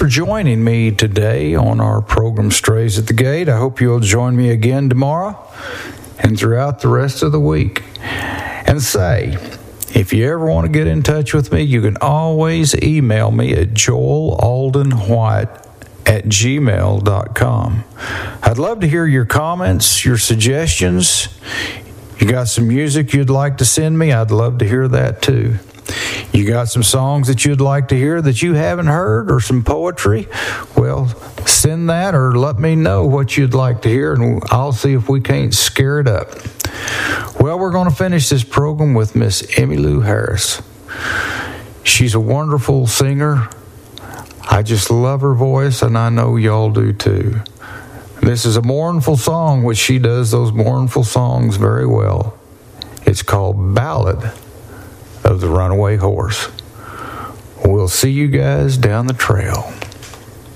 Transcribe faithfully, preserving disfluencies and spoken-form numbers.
for joining me today on our program Strays at the Gate. I hope you'll join me again tomorrow and throughout the rest of the week. And say, if you ever want to get in touch with me, you can always email me at joel alden white at gmail dot com. I'd love to hear your comments, your suggestions. You got some music you'd like to send me? I'd love to hear that too. You got some songs that you'd like to hear that you haven't heard, or some poetry? Well, send that or let me know what you'd like to hear, and I'll see if we can't scare it up. Well, we're going to finish this program with Miss Emmylou Harris. She's a wonderful singer. I just love her voice, and I know y'all do too. This is a mournful song, which she does those mournful songs very well. It's called Ballad of the Runaway Horse. We'll see you guys down the trail.